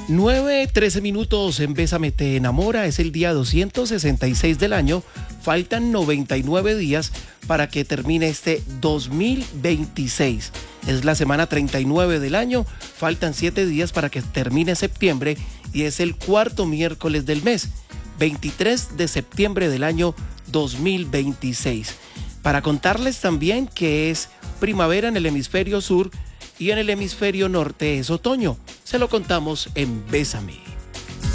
9:13 minutos en Bésame te enamora. Es el día 266 del año. Faltan 99 días para que termine este 2026. Es la semana 39 del año. Faltan 7 días para que termine septiembre y es el cuarto miércoles del mes, 23 de septiembre del año 2026. Para contarles también que es primavera en el hemisferio sur y en el hemisferio norte es otoño. Se lo contamos en Bésame.